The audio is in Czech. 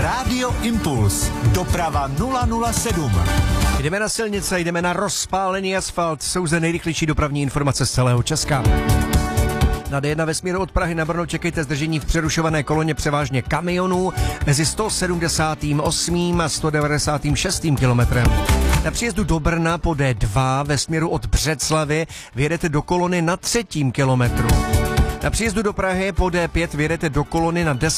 Rádio Impuls. Doprava 007. Jdeme na silnice, jdeme na rozpálený asfalt. Jsou zde nejrychlejší dopravní informace z celého Česka. Na D1 ve směru od Prahy na Brno čekejte zdržení v přerušované koloně převážně kamionů mezi 178. a 196. kilometrem. Na příjezdu do Brna po D2 ve směru od Břeclavy vyjedete do kolony na 3. kilometru. Na příjezdu do Prahy po D5 vyjedete do kolony na 10.